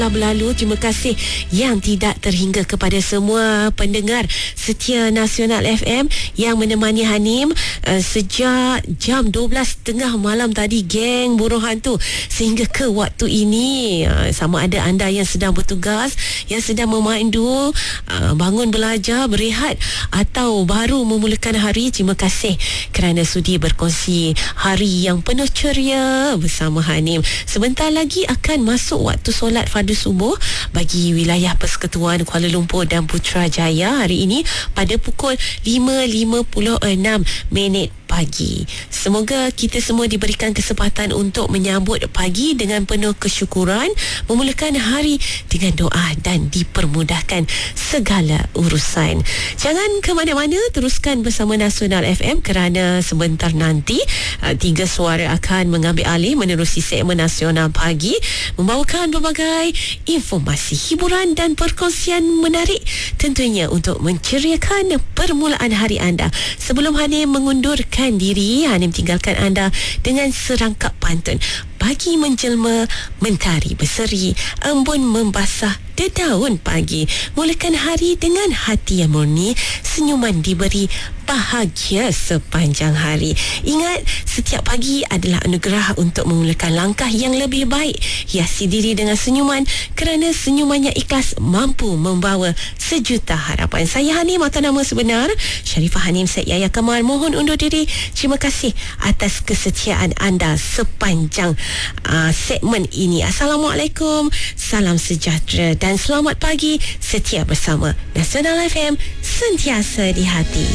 berlalu. Terima kasih yang tidak terhingga kepada semua pendengar setia Nasional FM yang menemani Hanim sejak jam 12.30 malam tadi, geng Buruh Hantu, sehingga ke waktu ini. Sama ada anda yang sedang bertugas, yang sedang memandu, bangun belajar, berehat, atau baru memulakan hari, terima kasih kerana sudi berkongsi hari yang penuh ceria bersama Hanim. Sebentar lagi akan masuk waktu solat fardu subuh bagi wilayah Persekutuan Kuala Lumpur dan Putrajaya hari ini pada pukul 5.56 pagi. Semoga kita semua diberikan kesempatan untuk menyambut pagi dengan penuh kesyukuran, memulakan hari dengan doa dan dipermudahkan segala urusan. Jangan ke mana-mana, teruskan bersama Nasional FM kerana sebentar nanti tiga suara akan mengambil alih menerusi segmen Nasional Pagi, membawakan berbagai informasi, hiburan dan perkongsian menarik, tentunya untuk menceriakan permulaan hari anda. Sebelum Hanim mengundurkan diri, Hanim tinggalkan anda dengan serangkap pantun. Pagi menjelma, mentari berseri, embun membasah dedaun pagi. Mulakan hari dengan hati yang murni, senyuman diberi, bahagia sepanjang hari. Ingat, setiap pagi adalah anugerah untuk memulakan langkah yang lebih baik. Hiasi diri dengan senyuman kerana senyuman yang ikhlas mampu membawa sejuta harapan. Saya Hanim atau nama sebenar Sharifah Hanim Syed Yahya Kamal, mohon undur diri. Terima kasih atas kesetiaan anda sepanjang segmen ini. Assalamualaikum, salam sejahtera dan selamat pagi. Setia bersama Nasional FM, sentiasa di hati.